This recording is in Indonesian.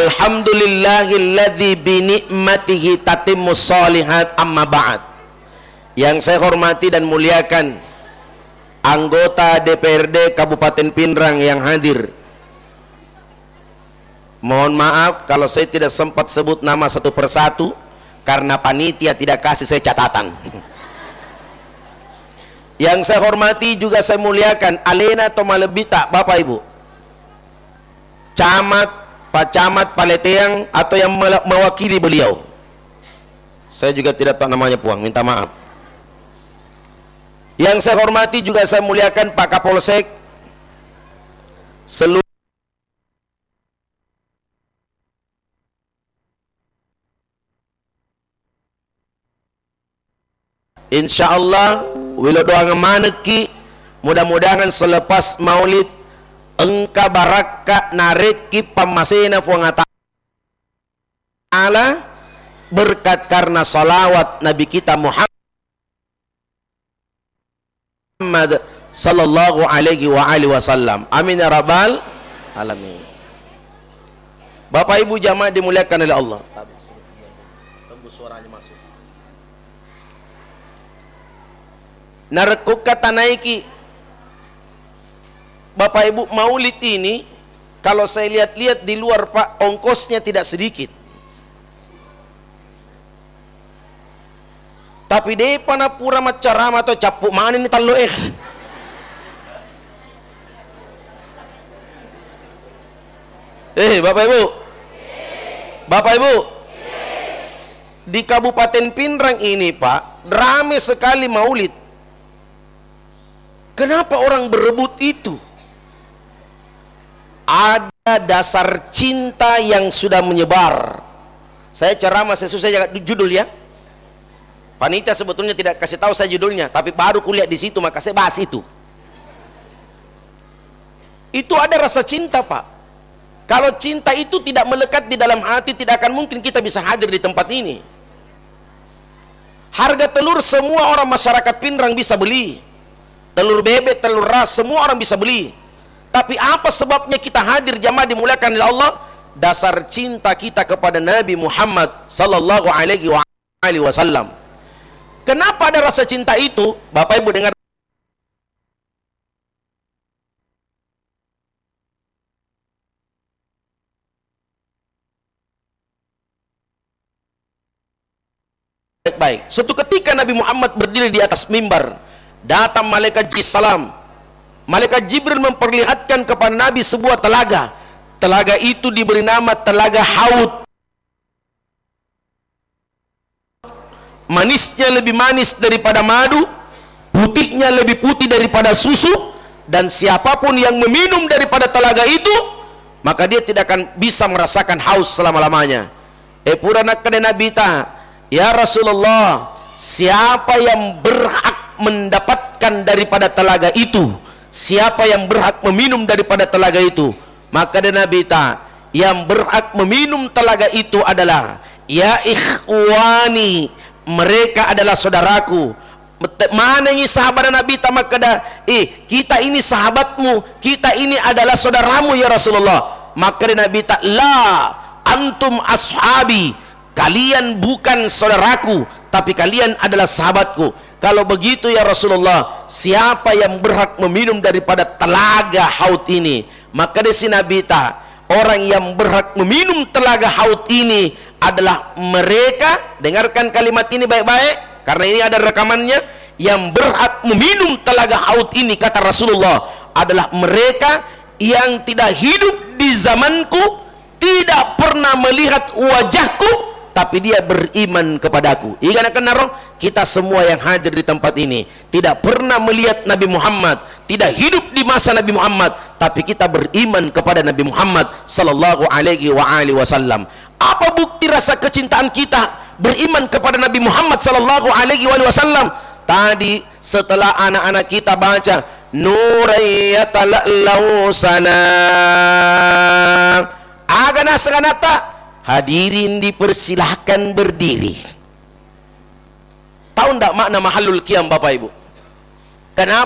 Alhamdulillahilladzi bi ni'matihi tatimmus shalihat, amma ba'd. Yang saya hormati dan muliakan anggota DPRD Kabupaten Pindrang yang hadir. Mohon maaf kalau saya tidak sempat sebut nama satu persatu karena panitia tidak kasih saya catatan. Yang saya hormati juga saya muliakan Alena Tomalebita, Bapak Ibu Camat, Pak Camat Paleteang atau yang mewakili beliau. Saya juga tidak tahu namanya, Puang, minta maaf. Yang saya hormati juga saya muliakan Pak Kapolsek, seluruh insyaallah wilodoang maneki, mudah-mudahan selepas maulid engka baraka nareki pamasena fuangata ta'ala berkat karena salawat Nabi kita Muhammad sallallahu alaihi wa alihi wasallam. Amin ya rabbal alamin. Bapak Ibu jamaah dimuliakan oleh Allah. Tembus suaranya masuk. Narekuka tanaiki. Bapak Ibu, maulid ini kalau saya lihat-lihat di luar, Pak, ongkosnya tidak sedikit. Tapi de panapura macarama atau capuk mana ini talo Bapak Ibu, Bapak Ibu, di Kabupaten Pindrang ini, Pak, ramai sekali maulid. Kenapa orang berebut itu? Ada dasar cinta yang sudah menyebar. Saya ceramah sesuai jaga judul ya. Panitia sebetulnya tidak kasih tahu saya judulnya, tapi baru kuliah di situ maka saya bahas itu. Itu ada rasa cinta, Pak. Kalau cinta itu tidak melekat di dalam hati, tidak akan mungkin kita bisa hadir di tempat ini. Harga telur semua orang masyarakat Pindrang bisa beli. Telur bebek, telur ras, semua orang bisa beli. Tapi apa sebabnya kita hadir jamaah dimuliakan oleh Allah? Dasar cinta kita kepada Nabi Muhammad sallallahu alaihi wasallam. Kenapa ada rasa cinta itu? Bapak Ibu dengar baik-baik. Suatu ketika Nabi Muhammad berdiri di atas mimbar, datang malaikat Jibril. Malaikat Jibril memperlihatkan kepada Nabi sebuah telaga. Telaga itu diberi nama Telaga Haud. Manisnya lebih manis daripada madu, putihnya lebih putih daripada susu, dan siapapun yang meminum daripada telaga itu, maka dia tidak akan bisa merasakan haus selama-lamanya. Purana kade nabita, ya Rasulullah, siapa yang berhak mendapatkan daripada telaga itu? Siapa yang berhak meminum daripada telaga itu? Maka dia nabita, yang berhak meminum telaga itu adalah ya ikhwani, mereka adalah saudaraku. Mana ini sahabat Nabi tamakada? Kita ini sahabatmu, kita ini adalah saudaramu ya Rasulullah. Maka Nabi tak, la antum ashabi, kalian bukan saudaraku, tapi kalian adalah sahabatku. Kalau begitu ya Rasulullah, siapa yang berhak meminum daripada telaga haud ini? Maka desi Nabi tak, orang yang berhak meminum telaga haud ini adalah mereka, dengarkan kalimat ini baik-baik karena ini ada rekamannya, yang berhak meminum telaga haud ini kata Rasulullah adalah mereka yang tidak hidup di zamanku, tidak pernah melihat wajahku, tapi dia beriman kepadaku. Kita semua yang hadir di tempat ini tidak pernah melihat Nabi Muhammad, tidak hidup di masa Nabi Muhammad, tapi kita beriman kepada Nabi Muhammad sallallahu alaihi wasallam. Apa bukti rasa kecintaan kita beriman kepada Nabi Muhammad sallallahu alaihi wasallam? Tadi setelah anak-anak kita baca nurayatallahu sana agana seganata, hadirin dipersilahkan berdiri. Tahu enggak makna mahallul qiyam Bapak Ibu? Kenapa